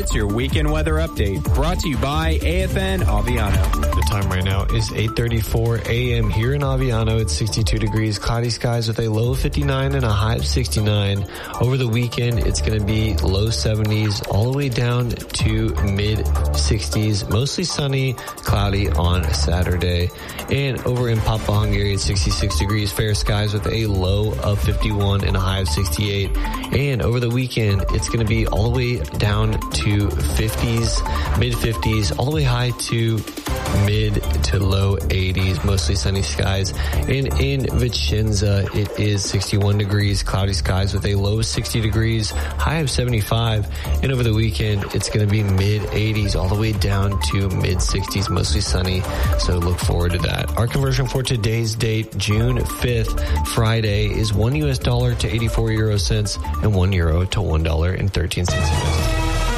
It's your weekend weather update, brought to you by AFN Aviano. The time right now is 8:34 a.m. here in Aviano. It's 62 degrees, cloudy skies with a low of 59 and a high of 69. Over the weekend, it's going to be low 70s all the way down to mid 60s, mostly sunny, cloudy on Saturday. And over in Papa Hungary, it's 66 degrees, fair skies with a low of 51 and a high of 68. And over the weekend, it's going to be all the way down to 50s, mid 50s, all the way high to mid to low 80s, mostly sunny skies. And in Vicenza, it is 61 degrees, cloudy skies with a low of 60 degrees, high of 75. And over the weekend, it's going to be mid 80s all the way down to mid 60s, mostly sunny. So look forward to that. Our conversion for today's date, June 5th, Friday, is $1 to 84 euro cents and €1 to $1.13.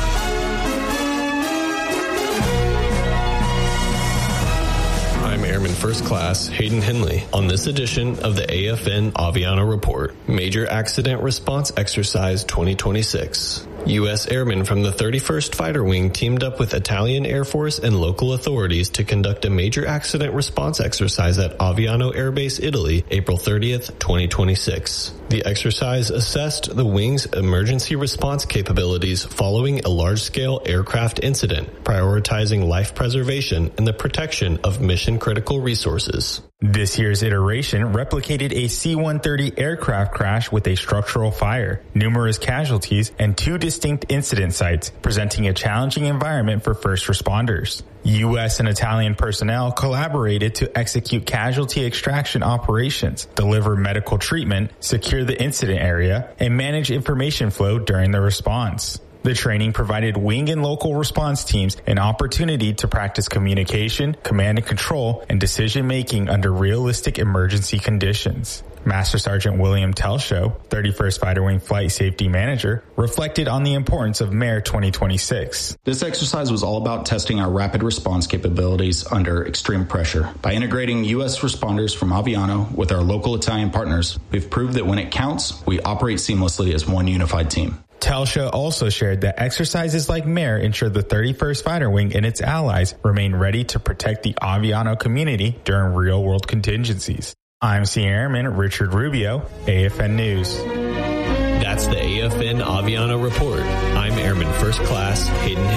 Airman First Class Hayden Henley on this edition of the AFN Aviano Report. Major Accident Response Exercise 2026. U.S. airmen from the 31st Fighter Wing teamed up with Italian Air Force and local authorities to conduct a major accident response exercise at Aviano Air Base, Italy, April 30th, 2026. The exercise assessed the wing's emergency response capabilities following a large-scale aircraft incident, prioritizing life preservation and the protection of mission-critical resources. This year's iteration replicated a C-130 aircraft crash with a structural fire, numerous casualties, and 2 distinct incident sites, presenting a challenging environment for first responders. U.S. and Italian personnel collaborated to execute casualty extraction operations, deliver medical treatment, secure the incident area, and manage information flow during the response. The training provided wing and local response teams an opportunity to practice communication, command and control, and decision-making under realistic emergency conditions. Master Sergeant William Telshow, 31st Fighter Wing Flight Safety Manager, reflected on the importance of MARE 2026. This exercise was all about testing our rapid response capabilities under extreme pressure. By integrating U.S. responders from Aviano with our local Italian partners, we've proved that when it counts, we operate seamlessly as one unified team. Telshow also shared that exercises like MARE ensure the 31st Fighter Wing and its allies remain ready to protect the Aviano community during real-world contingencies. I'm Senior Airman Richard Rubio, AFN News. That's the AFN Aviano Report. I'm Airman First Class Hayden